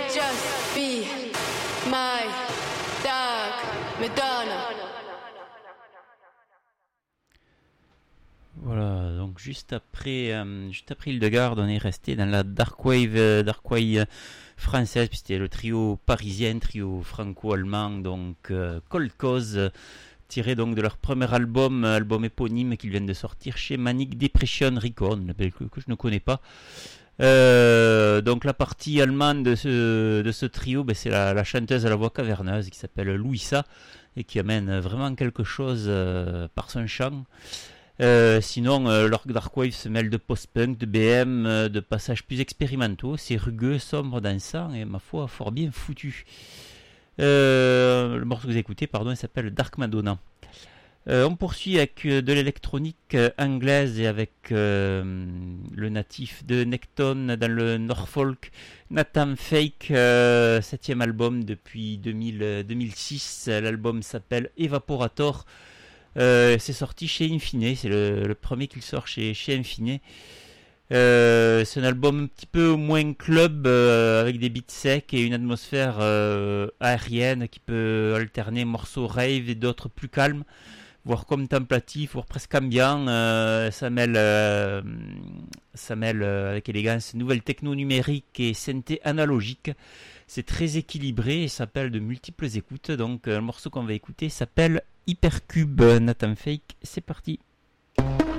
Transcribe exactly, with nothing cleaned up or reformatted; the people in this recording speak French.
just be my dark Madonna. Voilà, donc juste après, euh, juste après Hildegarde, on est resté dans la dark wave, euh, dark wave française, puis c'était le trio parisien, trio franco-allemand, donc euh, Cold Cause, euh, tiré donc de leur premier album, album éponyme qu'ils viennent de sortir chez Manic Depression Records, un label que, que je ne connais pas. Euh, donc la partie allemande de ce, de ce trio, ben, c'est la, la chanteuse à la voix caverneuse qui s'appelle Louisa et qui amène vraiment quelque chose euh, par son chant. Euh, sinon, euh, leur dark wave se mêle de post-punk, de B M, euh, de passages plus expérimentaux. C'est rugueux, sombre, dansant et, ma foi, fort bien foutu. Euh, le morceau que vous écoutez, pardon, il s'appelle Dark Madonna. Euh, on poursuit avec euh, de l'électronique euh, anglaise et avec euh, le natif de Necton dans le Norfolk, Nathan Fake, euh, septième album depuis deux mille, euh, deux mille six. L'album s'appelle Evaporator. Euh, c'est sorti chez Infine, c'est le, le premier qu'il sort chez, chez Infine. Euh, c'est un album un petit peu moins club, euh, avec des beats secs et une atmosphère euh, aérienne qui peut alterner morceaux rave et d'autres plus calmes, voire contemplatifs, voire presque ambiants. Euh, ça mêle, euh, ça mêle euh, avec élégance nouvelles techno numériques et synthé analogique. C'est très équilibré et s'appelle de multiples écoutes. Donc euh, le morceau qu'on va écouter s'appelle Hypercube. Nathan Fake, c'est parti.